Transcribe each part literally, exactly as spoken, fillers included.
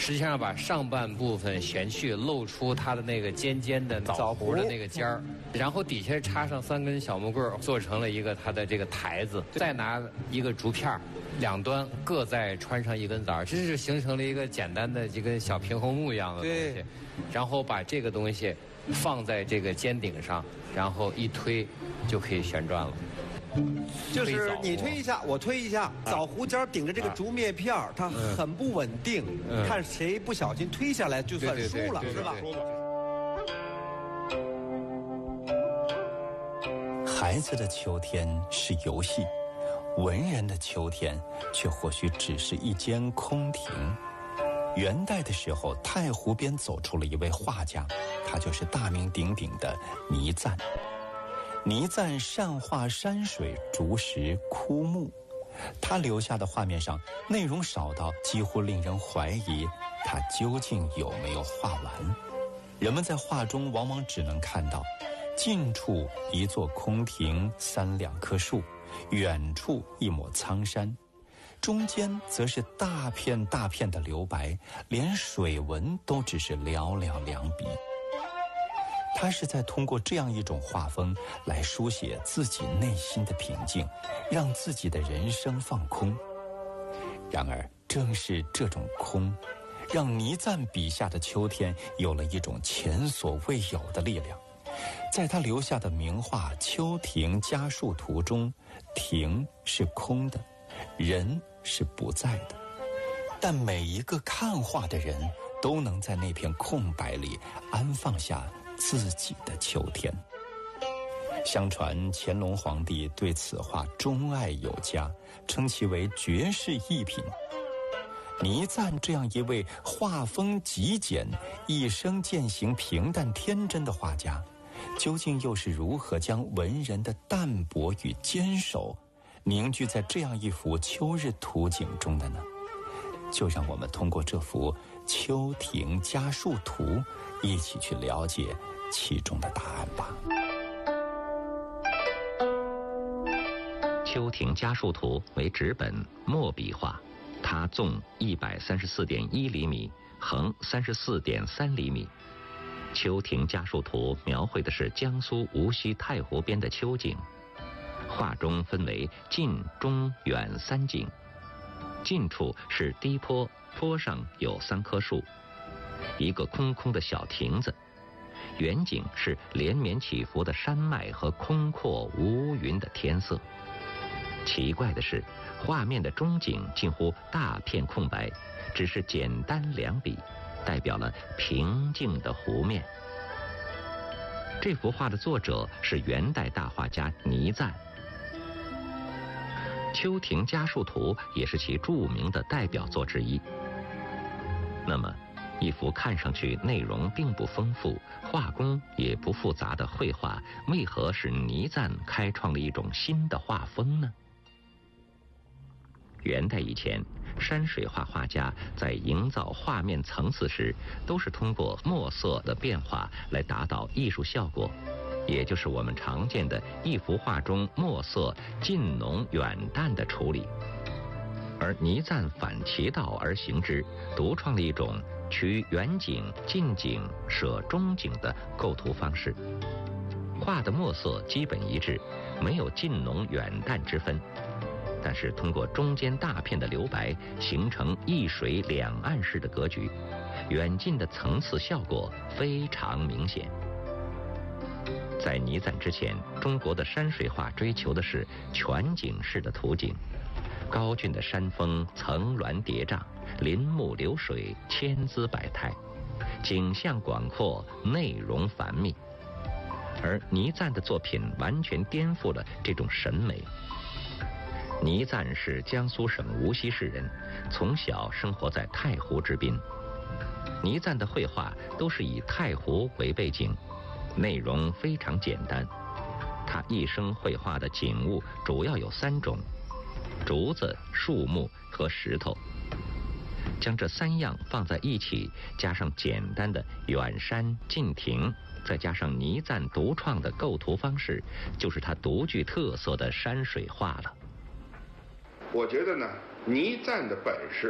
实际上把上半部分旋去，露出它的那个尖尖的枣核的那个尖儿，然后底下插上三根小木棍，做成了一个它的这个台子，再拿一个竹片，两端各再穿上一根枣，这是形成了一个简单的一个小平衡木一样的东西，然后把这个东西放在这个尖顶上，然后一推就可以旋转了。 就是你推一下，我推一下，枣核尖顶着这个竹篾片儿，它很不稳定，看谁不小心推下来就算输了，是吧？ 孩子的秋天是游戏，文人的秋天却或许只是一间空庭。元代的时候，太湖边走出了一位画家，他就是大名鼎鼎的倪瓒。倪瓒善画山水、竹石、枯木，他留下的画面上内容少到几乎令人怀疑他究竟有没有画完。人们在画中往往只能看到近处一座空庭，三两棵树，远处一抹苍山，中间则是大片大片的留白，连水纹都只是寥寥两笔。他是在通过这样一种画风来书写自己内心的平静，让自己的人生放空。然而正是这种空，让倪瓒笔下的秋天有了一种前所未有的力量。在他留下的名画《秋亭家树图》中，亭是空的，人是不在的，但每一个看画的人都能在那片空白里安放下自己的秋天。相传乾隆皇帝对此画钟爱有加，称其为绝世艺品。倪瓒这样一位画风极简、一生践行平淡天真的画家，究竟又是如何将文人的淡泊与坚守凝聚在这样一幅秋日图景中的呢？就让我们通过这幅《秋亭家树图》一起去了解其中的答案吧。 《秋亭家树图》为纸本墨笔画，它纵一百三十四点一厘米，横三十四点三厘米。《秋亭家树图》描绘的是江苏无锡太湖边的秋景，画中分为近、中、远三景。近处是低坡，坡上有三棵树，一个空空的小亭子。远景是连绵起伏的山脉和空阔无云的天色。奇怪的是，画面的中景近乎大片空白，只是简单两笔，代表了平静的湖面。这幅画的作者是元代大画家倪瓒，《秋亭家树图》也是其著名的代表作之一。那么，一幅看上去内容并不丰富、画工也不复杂的绘画，为何使倪瓒开创了一种新的画风呢？元代以前，山水画画家在营造画面层次时，都是通过墨色的变化来达到艺术效果，也就是我们常见的一幅画中墨色近浓远淡的处理。而倪瓒反其道而行之，独创了一种取远景、近景、舍中景的构图方式。画的墨色基本一致，没有近浓远淡之分，但是通过中间大片的留白，形成一水两岸式的格局，远近的层次效果非常明显。在倪瓒之前，中国的山水画追求的是全景式的图景，高峻的山峰层峦叠嶂，林木流水，千姿百态，景象广阔，内容繁密。而倪瓒的作品完全颠覆了这种审美。倪瓒是江苏省无锡市人，从小生活在太湖之滨。倪瓒的绘画都是以太湖为背景，内容非常简单。他一生绘画的景物主要有三种：竹子、树木和石头。将这三样放在一起，加上简单的远山、近亭，再加上倪瓒独创的构图方式，就是他独具特色的山水画了。 我觉得呢，倪瓒的本事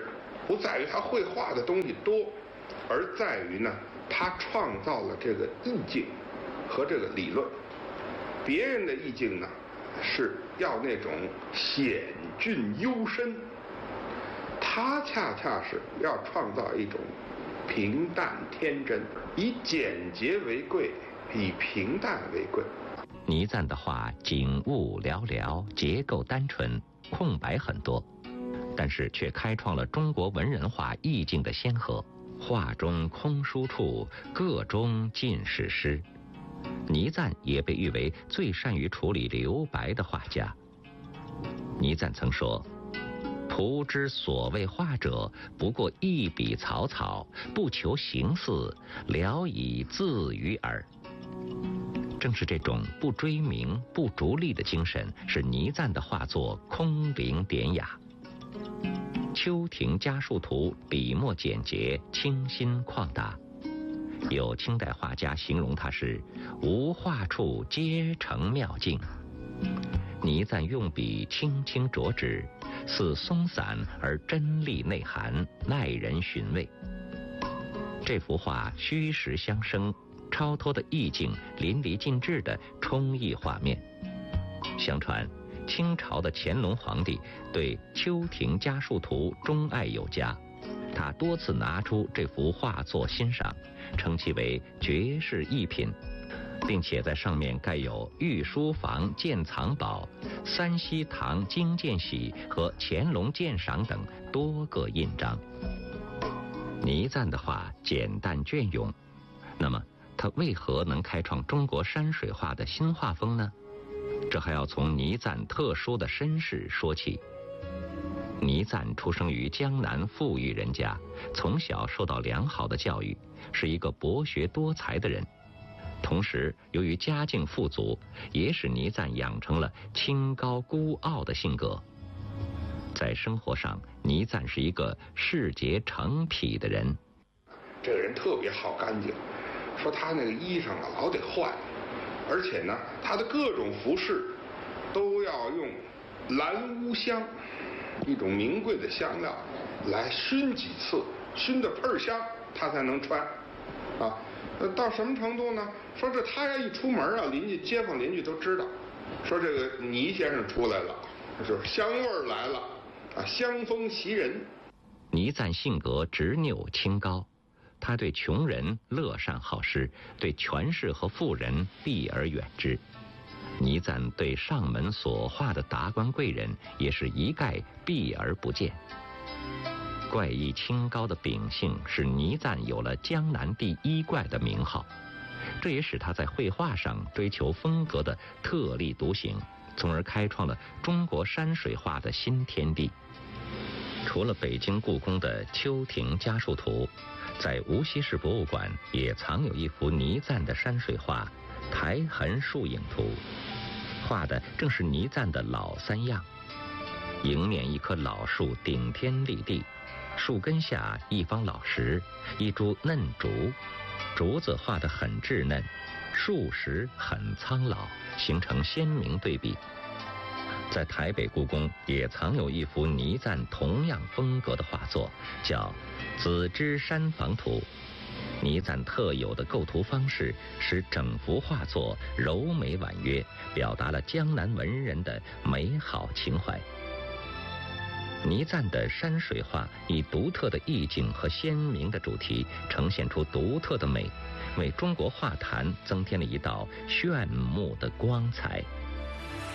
不在于他绘画的东西多，而在于呢，他创造了这个意境和这个理论。别人的意境呢，是要那种险峻幽深，他恰恰是要创造一种平淡天真，以简洁为贵，以平淡为贵。 倪瓒的画景物寥寥，结构单纯，空白很多，但是却开创了中国文人画意境的先河。画中空疏处，个中尽是诗。倪瓒也被誉为最善于处理留白的画家。倪瓒曾说：“仆之所谓画者，不过一笔草草，不求形似，聊以自娱耳。”正是这种不追名、不逐利的精神，使倪瓒的画作空灵典雅。《秋亭家书图》笔墨简洁，清新旷达。有清代画家形容它是无画处皆成妙境。倪瓒用笔轻轻着纸，似松散而真丽内涵，耐人寻味。这幅画虚实相生，超脱的意境淋漓尽致地充溢画面。相传清朝的乾隆皇帝对《秋亭家书图》钟爱有加，他多次拿出这幅画作欣赏，称其为绝世异品，并且在上面盖有御书房鉴藏宝、三希堂经鉴喜和乾隆鉴赏等多个印章。倪瓒的画简淡隽永，那么他为何能开创中国山水画的新画风呢？这还要从倪瓒特殊的身世说起。倪瓒出生于江南富裕人家，从小受到良好的教育，是一个博学多才的人。同时，由于家境富足，也使倪瓒养成了清高孤傲的性格。在生活上，倪瓒是一个视洁诚癖的人。 这个人特别好干净，说他那个衣裳啊老得换，而且呢，他的各种服饰都要用兰乌香，一种名贵的香料来熏几次，熏的喷香，他才能穿。啊，到什么程度呢？说这他要一出门啊，邻居街坊邻居都知道，说这个倪先生出来了，就是香味儿来了，啊，香风袭人。 倪瓒性格执拗清高，他对穷人乐善好施，对权势和富人避而远之。倪瓒对上门所画的达官贵人也是一概避而不见。怪异清高的秉性使倪瓒有了江南第一怪的名号，这也使他在绘画上追求风格的特立独行，从而开创了中国山水画的新天地。除了北京故宫的《秋亭家书图》，在无锡市博物馆也藏有一幅倪瓒的山水画《苔痕树影图》，画的正是倪瓒的老三样。迎面一棵老树顶天立地，树根下一方老石，一株嫩竹，竹子画得很稚嫩，树石很苍老，形成鲜明对比。在台北故宫也藏有一幅倪瓒同样风格的画作，叫《紫芝山房图》。倪瓒特有的构图方式使整幅画作柔美婉约，表达了江南文人的美好情怀。倪瓒的山水画以独特的意境和鲜明的主题，呈现出独特的美，为中国画坛增添了一道炫目的光彩。